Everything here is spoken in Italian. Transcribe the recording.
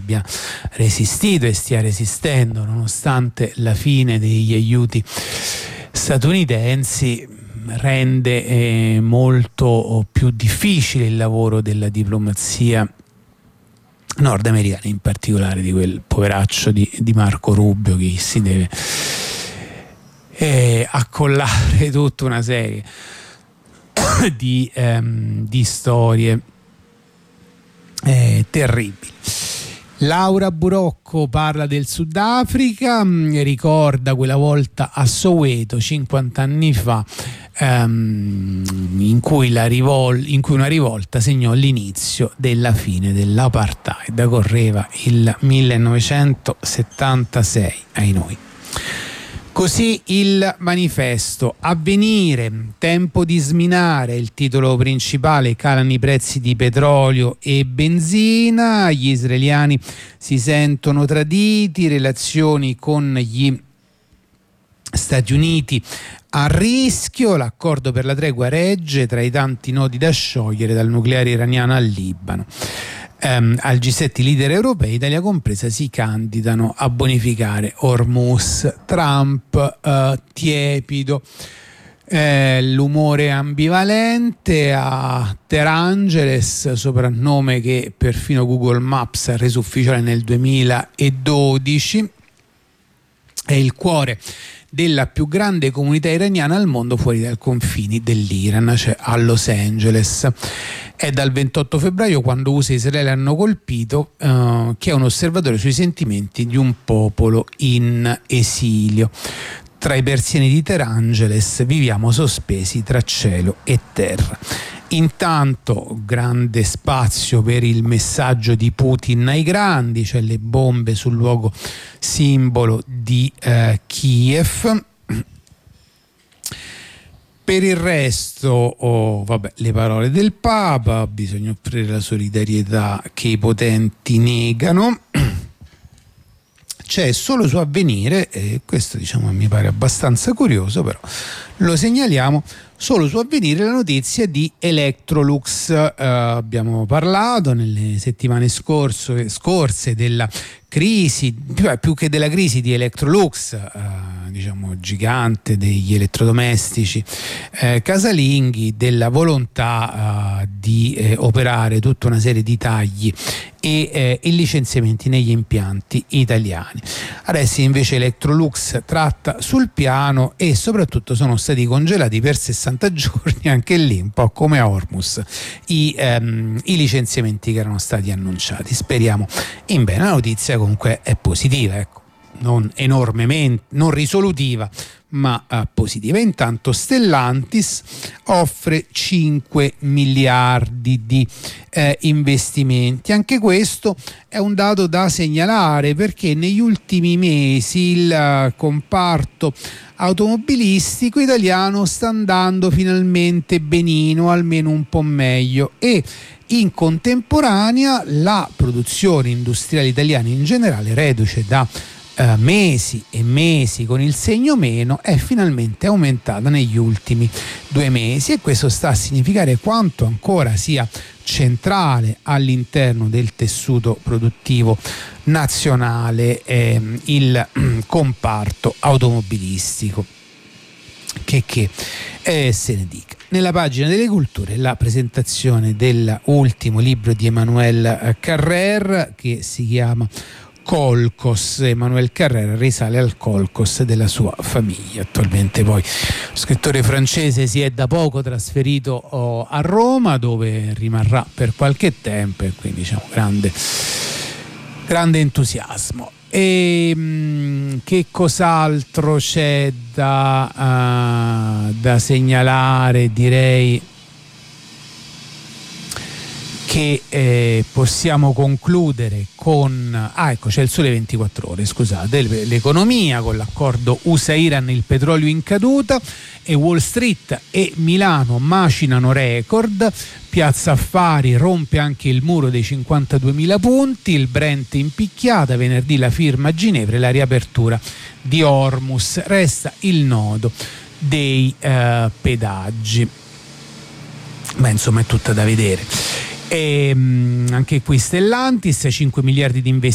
abbia resistito e stia resistendo nonostante la fine degli aiuti statunitensi, rende molto più difficile il lavoro della diplomazia nordamericana, in particolare di quel poveraccio di Marco Rubio, che si deve accollare tutta una serie di storie terribili. Laura Burocco parla del Sudafrica, ricorda quella volta a Soweto 50 anni fa, in cui una rivolta segnò l'inizio della fine dell'apartheid. Correva il 1976, ai noi. Così il Manifesto. Avvenire, tempo di sminare, il titolo principale. Calano i prezzi di petrolio e benzina, gli israeliani si sentono traditi, relazioni con gli Stati Uniti a rischio, l'accordo per la tregua regge tra i tanti nodi da sciogliere, dal nucleare iraniano al Libano. Al G7 i leader europei, Italia compresa, si candidano a bonificare Hormuz. Trump tiepido, l'umore ambivalente a Terangeles, soprannome che perfino Google Maps ha reso ufficiale nel 2012. È il cuore della più grande comunità iraniana al mondo fuori dai confini dell'Iran, cioè a Los Angeles. È dal 28 febbraio, quando USA e Israele hanno colpito, che è un osservatore sui sentimenti di un popolo in esilio. Tra i persiani di Terangeles viviamo sospesi tra cielo e terra. Intanto grande spazio per il messaggio di Putin ai grandi, cioè le bombe sul luogo simbolo di Kiev. Per il resto, le parole del Papa: bisogna offrire la solidarietà che i potenti negano. C'è solo su Avvenire, questo mi pare abbastanza curioso, però lo segnaliamo, solo su Avvenire la notizia di Electrolux. Abbiamo parlato nelle settimane scorse della crisi, più che della crisi, di Electrolux, gigante degli elettrodomestici casalinghi, della volontà di operare tutta una serie di tagli e licenziamenti negli impianti italiani. Adesso invece Electrolux tratta sul piano e soprattutto sono stati congelati per 60 giorni, anche lì un po' come a Hormuz, i licenziamenti che erano stati annunciati. Speriamo in bene. La notizia comunque è positiva, ecco, non enormemente, non risolutiva, ma positiva. Intanto Stellantis offre 5 miliardi di investimenti. Anche questo è un dato da segnalare, perché negli ultimi mesi il comparto automobilistico italiano sta andando finalmente benino, almeno un po' meglio, e in contemporanea la produzione industriale italiana in generale, reduce da mesi e mesi con il segno meno, è finalmente aumentata negli ultimi 2 mesi, e questo sta a significare quanto ancora sia centrale all'interno del tessuto produttivo nazionale il comparto automobilistico, che se ne dica. Nella pagina delle culture la presentazione dell'ultimo libro di Emmanuel Carrère, che si chiama Colcos. Emmanuel Carrère risale al Colcos della sua famiglia. Attualmente poi lo scrittore francese si è da poco trasferito a Roma, dove rimarrà per qualche tempo, e quindi grande entusiasmo. E che cos'altro c'è da segnalare? Direi che possiamo concludere con c'è il Sole 24 Ore, scusate, l'economia, con l'accordo USA-Iran, il petrolio in caduta, e Wall Street e Milano macinano record. Piazza Affari rompe anche il muro dei 52.000 punti, il Brent in picchiata, venerdì la firma a Ginevra e la riapertura di Hormuz. Resta il nodo dei pedaggi, ma insomma è tutta da vedere. E anche qui Stellantis, 5 miliardi di investimenti